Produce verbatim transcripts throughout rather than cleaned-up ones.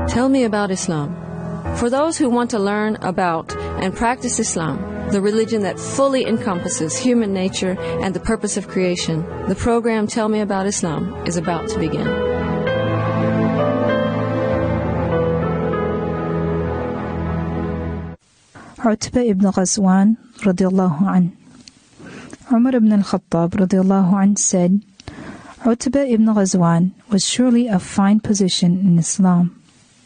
Tell me about Islam. For those who want to learn about and practice Islam, the religion that fully encompasses human nature and the purpose of creation, the program Tell Me About Islam is about to begin. Utbah ibn Ghazwan radiallahu anh. Umar ibn al-Khattab radiallahu anh said, Utbah ibn Ghazwan was surely of fine position in Islam.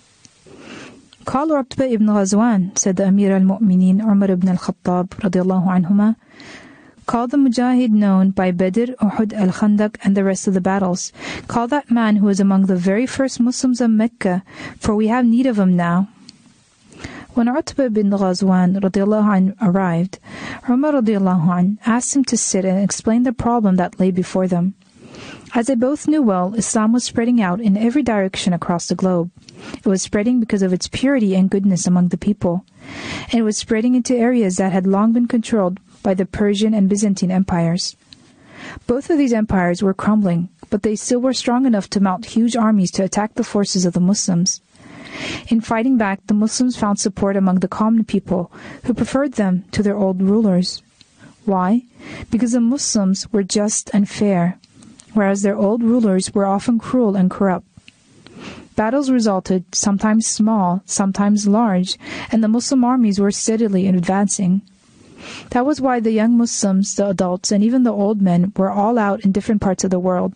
قال عتبة ibn Ghazwan, said the Amir al-Mu'mineen Umar ibn al-Khattab radiallahu anhuma, call the Mujahid known by Badr, Uhud, al-Khandaq and the rest of the battles. Call that man who was among the very first Muslims of Mecca, for we have need of him now. When Utbah ibn Ghazwan radiallahu anh arrived, Umar radiallahu anh asked him to sit and explain the problem that lay before them. As they both knew well, Islam was spreading out in every direction across the globe. It was spreading because of its purity and goodness among the people. And it was spreading into areas that had long been controlled by the Persian and Byzantine empires. Both of these empires were crumbling, but they still were strong enough to mount huge armies to attack the forces of the Muslims. In fighting back, the Muslims found support among the common people, who preferred them to their old rulers. Why? Because the Muslims were just and fair, whereas their old rulers were often cruel and corrupt. Battles resulted, sometimes small, sometimes large, and the Muslim armies were steadily advancing. That was why the young Muslims, the adults, and even the old men were all out in different parts of the world.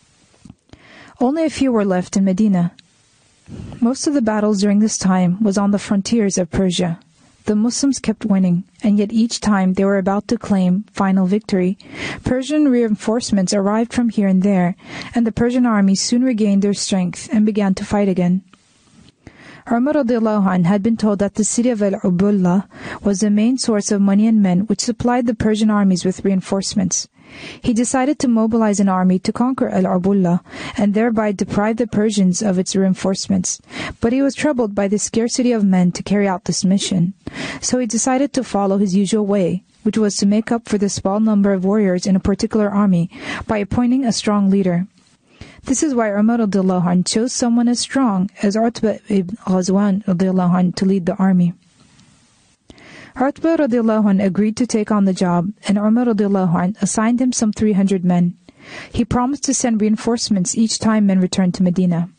Only a few were left in Medina. Most of the battles during this time was on the frontiers of Persia. The Muslims kept winning, and yet each time they were about to claim final victory, Persian reinforcements arrived from here and there, and the Persian army soon regained their strength and began to fight again. Umar radiallahu anh had been told that the city of Al-Ubullah was the main source of money and men which supplied the Persian armies with reinforcements. He decided to mobilize an army to conquer Al-Ubullah and thereby deprive the Persians of its reinforcements. But he was troubled by the scarcity of men to carry out this mission. So he decided to follow his usual way, which was to make up for the small number of warriors in a particular army by appointing a strong leader. This is why Umar radiallahu anh chose someone as strong as Utbah ibn Ghazwan radiallahu anh to lead the army. Utbah radiallahu anh agreed to take on the job, and Umar radiallahu anh assigned him some three hundred men. He promised to send reinforcements each time men returned to Medina.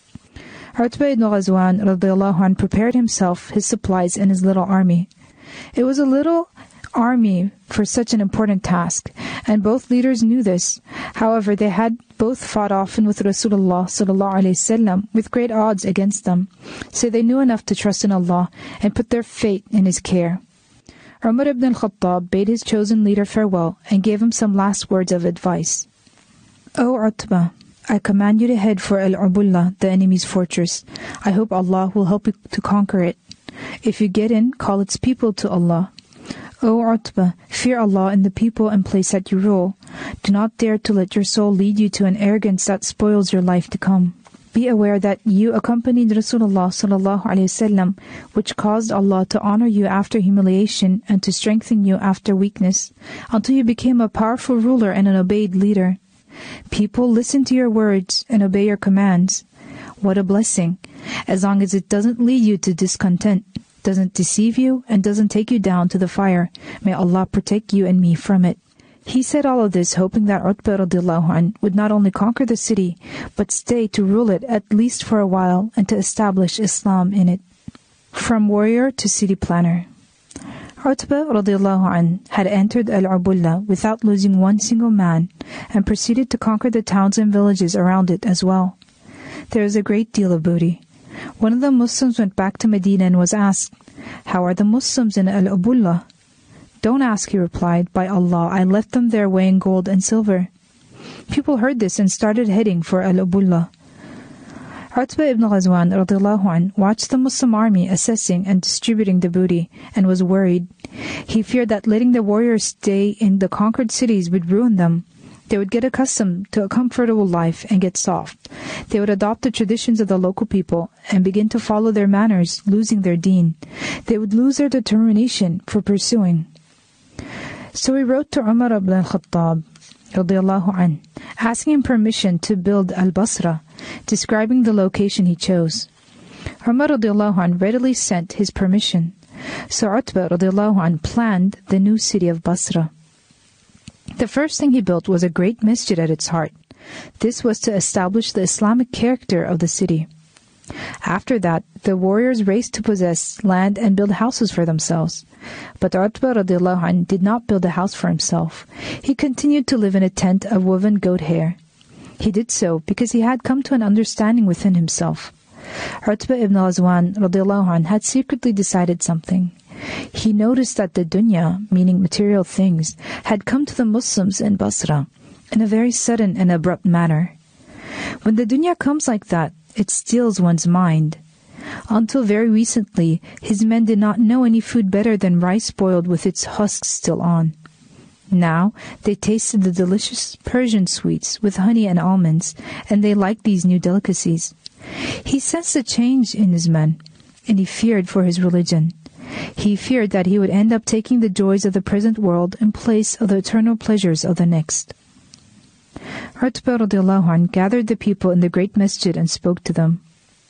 Utbah ibn Ghazwan radiallahu anh prepared himself, his supplies, and his little army. It was a little army for such an important task, and both leaders knew this. However, they had both fought often with Rasulullah sallallahu alaihi wasallam with great odds against them, so they knew enough to trust in Allah and put their fate in His care. Umar ibn al-Khattab bade his chosen leader farewell and gave him some last words of advice. O Utbah, I command you to head for Al-Ubullah, the enemy's fortress. I hope Allah will help you to conquer it. If you get in, call its people to Allah. O Utbah, fear Allah and the people and place that you rule. Do not dare to let your soul lead you to an arrogance that spoils your life to come. Be aware that you accompanied Rasulullah sallallahu alaihi wasallam, which caused Allah to honor you after humiliation and to strengthen you after weakness, until you became a powerful ruler and an obeyed leader. People listen to your words and obey your commands. What a blessing, as long as it doesn't lead you to discontent, doesn't deceive you, and doesn't take you down to the fire. May Allah protect you and me from it. He said all of this hoping that Utbah radiallahu anh would not only conquer the city, but stay to rule it at least for a while and to establish Islam in it. From warrior to city planner. Utbah radiallahu anh had entered Al-Ubullah without losing one single man and proceeded to conquer the towns and villages around it as well. There is a great deal of booty. One of the Muslims went back to Medina and was asked, "How are the Muslims in Al-Ubullah?" "Don't ask," he replied. "By Allah, I left them there weighing gold and silver." People heard this and started heading for Al-Ubullah. Utbah ibn Ghazwan radiallahu anh watched the Muslim army assessing and distributing the booty and was worried. He feared that letting the warriors stay in the conquered cities would ruin them. They would get accustomed to a comfortable life and get soft. They would adopt the traditions of the local people and begin to follow their manners, losing their deen. They would lose their determination for pursuing. So he wrote to Umar ibn al-Khattab radiallahu anh, asking him permission to build Al-Basra, describing the location he chose. Umar radiallahu anh readily sent his permission. So Utbah radiallahu anh planned the new city of Basra. The first thing he built was a great masjid at its heart. This was to establish the Islamic character of the city. After that, the warriors raced to possess land and build houses for themselves. But Utbah radiallahu anh did not build a house for himself. He continued to live in a tent of woven goat hair. He did so because he had come to an understanding within himself. Utbah ibn Ghazwan radiallahu anh had secretly decided something. He noticed that the dunya, meaning material things, had come to the Muslims in Basra in a very sudden and abrupt manner. When the dunya comes like that, it steals one's mind. Until very recently, his men did not know any food better than rice boiled with its husks still on. Now, they tasted the delicious Persian sweets with honey and almonds, and they liked these new delicacies. He sensed a change in his men, and he feared for his religion. He feared that he would end up taking the joys of the present world in place of the eternal pleasures of the next. Utbah radiallahu anh gathered the people in the great masjid and spoke to them.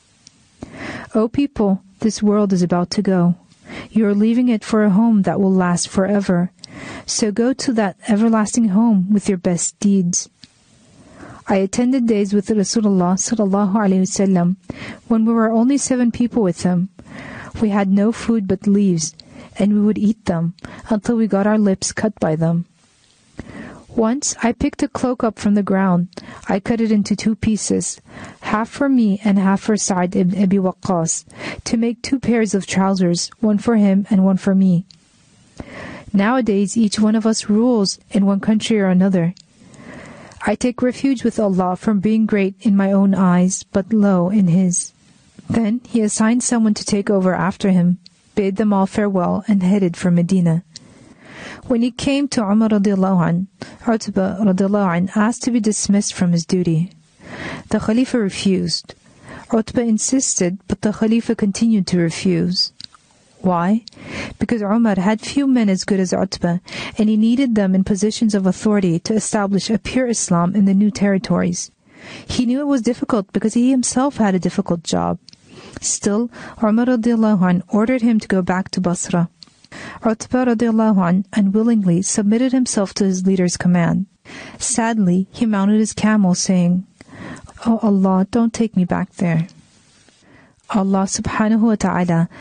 O people, this world is about to go. You are leaving it for a home that will last forever. So go to that everlasting home with your best deeds. I attended days with Rasulullah sallallahu alaihi wasallam when we were only seven people with him. We had no food but leaves, and we would eat them until we got our lips cut by them. Once I picked a cloak up from the ground. I cut it into two pieces, half for me and half for Sa'd ibn Abi Waqqas, to make two pairs of trousers, one for him and one for me. Nowadays each one of us rules in one country or another. I take refuge with Allah from being great in my own eyes, but low in His. Then he assigned someone to take over after him, bade them all farewell, and headed for Medina. When he came to Umar radiallahu anh, Utbah radiallahu anh asked to be dismissed from his duty. The Khalifa refused. Utbah insisted, but the Khalifa continued to refuse. Why? Because Umar had few men as good as Utbah, and he needed them in positions of authority to establish a pure Islam in the new territories. He knew it was difficult because he himself had a difficult job. Still, Umar radiallahu anh ordered him to go back to Basra. Utbah radiallahu anh unwillingly submitted himself to his leader's command. Sadly, he mounted his camel, saying, "O Allah, don't take me back there." Allah subhanahu wa ta'ala